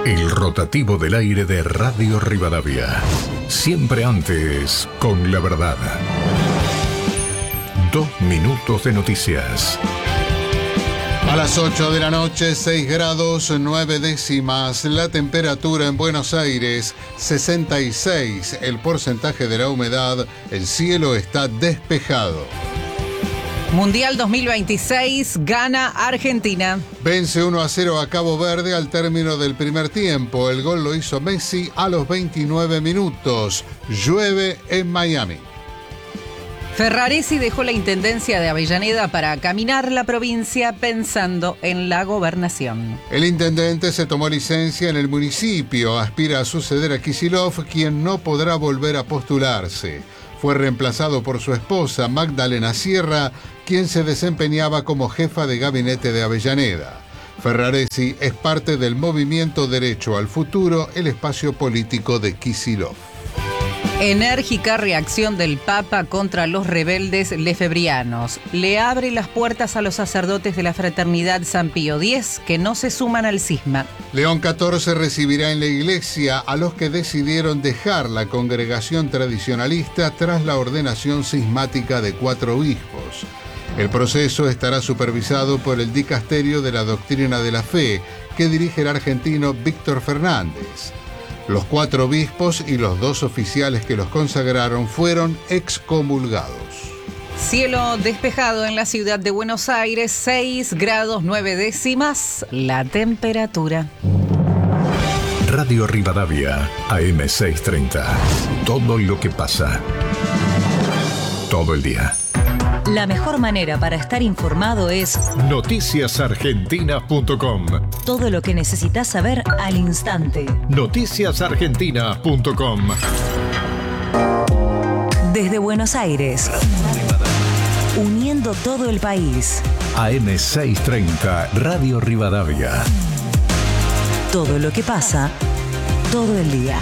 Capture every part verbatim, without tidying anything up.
El rotativo del aire de Radio Rivadavia. Siempre antes, con la verdad. Dos minutos de noticias. A las ocho de la noche, seis grados, nueve décimas. La temperatura en Buenos Aires, sesenta y seis. El porcentaje de la humedad, el cielo está despejado. Mundial dos mil veintiséis, gana Argentina. Vence uno a cero a Cabo Verde al término del primer tiempo. El gol lo hizo Messi a los veintinueve minutos. Llueve en Miami. Ferraresi dejó la intendencia de Avellaneda para caminar la provincia pensando en la gobernación. El intendente se tomó licencia en el municipio. Aspira a suceder a Kicillof, quien no podrá volver a postularse. Fue reemplazado por su esposa, Magdalena Sierra, quien se desempeñaba como jefa de gabinete de Avellaneda. Ferraresi es parte del movimiento Derecho al Futuro, el espacio político de Kicillof. Enérgica reacción del Papa contra los rebeldes lefebrianos. Le abre las puertas a los sacerdotes de la Fraternidad San Pío X que no se suman al cisma. León catorce recibirá en la iglesia a los que decidieron dejar la congregación tradicionalista tras la ordenación cismática de cuatro obispos. El proceso estará supervisado por el Dicasterio de la Doctrina de la Fe, que dirige el argentino Víctor Fernández. Los cuatro obispos y los dos oficiales que los consagraron fueron excomulgados. Cielo despejado en la ciudad de Buenos Aires, seis grados nueve décimas, la temperatura. Radio Rivadavia, A M seiscientos treinta. Todo lo que pasa. Todo el día. La mejor manera para estar informado es noticias argentinas punto com. Todo lo que necesitas saber al instante. noticias argentinas punto com. Desde Buenos Aires, uniendo todo el país. A M seiscientos treinta, Radio Rivadavia. Todo lo que pasa, todo el día.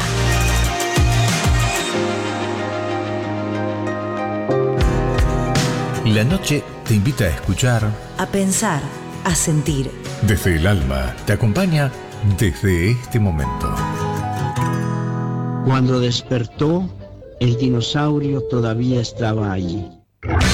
La noche te invita a escuchar, a pensar, a sentir. Desde el alma te acompaña desde este momento. Cuando despertó, el dinosaurio todavía estaba allí.